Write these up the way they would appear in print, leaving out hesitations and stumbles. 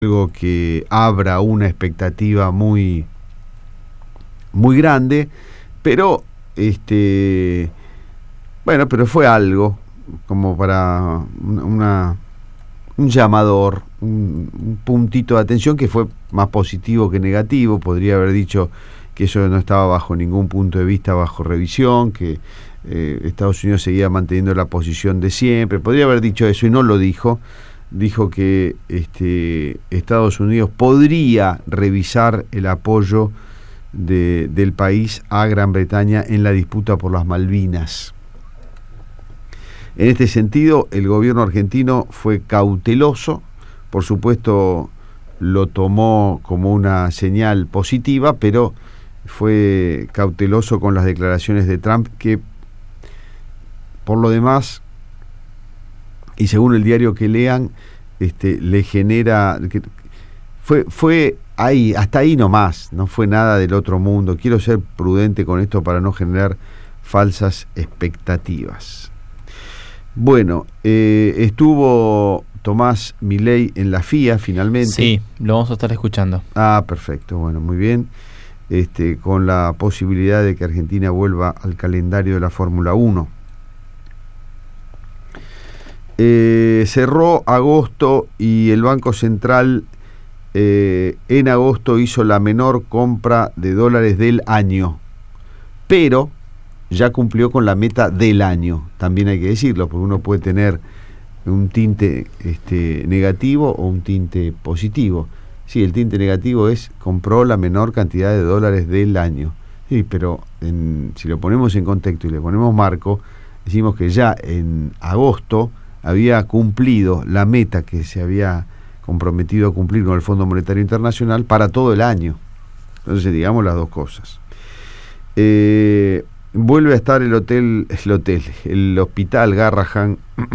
algo que abra una expectativa muy grande, pero pero fue algo como para un llamador, un puntito de atención que fue más positivo que negativo. Podría haber dicho que eso no estaba bajo ningún punto de vista bajo revisión, que Estados Unidos seguía manteniendo la posición de siempre. Podría haber dicho eso y no lo dijo. Dijo que Estados Unidos podría revisar el apoyo del país a Gran Bretaña en la disputa por las Malvinas. En este sentido, el gobierno argentino fue cauteloso, por supuesto lo tomó como una señal positiva, pero fue cauteloso con las declaraciones de Trump, que por lo demás, y según el diario que lean, le genera fue ahí, hasta ahí nomás, no fue nada del otro mundo. Quiero ser prudente con esto para no generar falsas expectativas. Bueno, estuvo Tomás Milei en la FIA finalmente. Sí, lo vamos a estar escuchando. Ah, perfecto, bueno, muy bien. Con la posibilidad de que Argentina vuelva al calendario de la Fórmula 1. Cerró agosto y el Banco Central en agosto hizo la menor compra de dólares del año, pero ya cumplió con la meta del año. También hay que decirlo, porque uno puede tener un tinte negativo o un tinte positivo. Sí, el tinte negativo es compró la menor cantidad de dólares del año. Sí, pero si lo ponemos en contexto y le ponemos marco, decimos que ya en agosto había cumplido la meta que se había comprometido a cumplir con el Fondo Monetario Internacional para todo el año. Entonces, digamos las dos cosas. Vuelve a estar el hospital Garrahan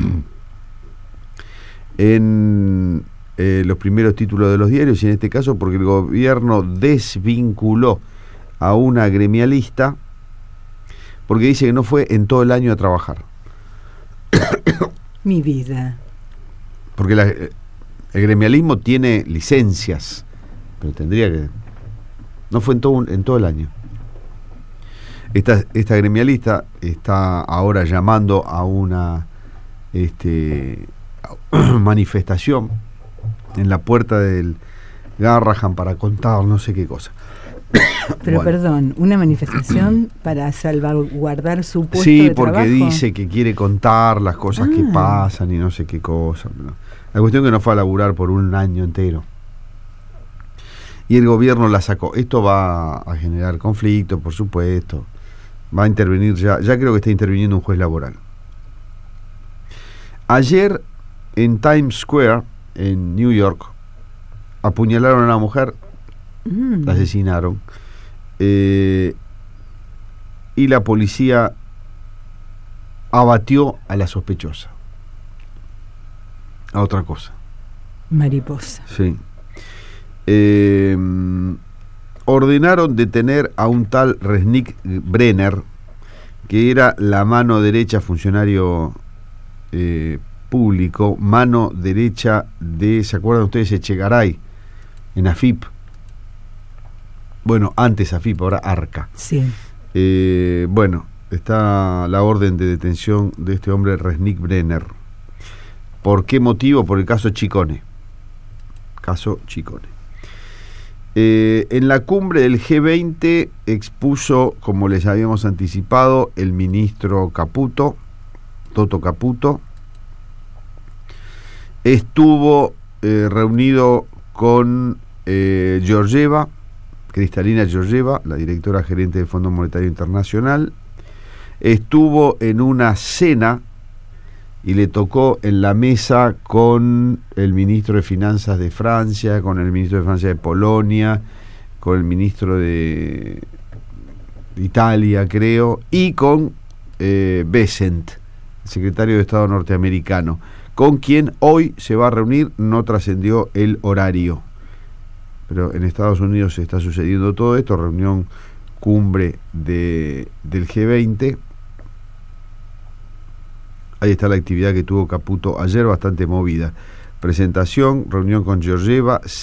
en los primeros títulos de los diarios, y en este caso porque el gobierno desvinculó a una gremialista porque dice que no fue en todo el año a trabajar. Mi vida. Porque el gremialismo tiene licencias, pero tendría que... No fue en todo el año. Esta gremialista está ahora llamando a una manifestación en la puerta del Garrahan para contar no sé qué cosa. Pero bueno, perdón, ¿una manifestación para salvaguardar su puesto sí, de trabajo? Sí, porque dice que quiere contar las cosas que pasan y no sé qué cosa. La cuestión es que no fue a laburar por un año entero. Y el gobierno la sacó. Esto va a generar conflicto, por supuesto. Va a intervenir ya creo que está interviniendo un juez laboral. Ayer en Times Square, en New York, apuñalaron a una mujer, la asesinaron, y la policía abatió a la sospechosa. A otra cosa. Mariposa. Sí. Ordenaron detener a un tal Resnick Brenner, que era la mano derecha, funcionario público, mano derecha de, ¿se acuerdan ustedes? Echegaray, en AFIP. Bueno, antes AFIP, ahora ARCA. Sí. Bueno, está la orden de detención de este hombre Resnick Brenner. ¿Por qué motivo? Por el caso Chicone. En la cumbre del G20 expuso, como les habíamos anticipado, el ministro Caputo, Toto Caputo. Estuvo reunido con Georgieva, Cristalina Georgieva, la directora gerente del Fondo Monetario Internacional. Estuvo en una cena y le tocó en la mesa con el ministro de Finanzas de Francia, con el ministro de Francia de Polonia, con el ministro de Italia, creo, y con Bessent, el secretario de Estado norteamericano, con quien hoy se va a reunir. No trascendió el horario, pero en Estados Unidos se está sucediendo todo esto, reunión cumbre del G20. Ahí está la actividad que tuvo Caputo ayer, bastante movida. Presentación, reunión con Georgieva,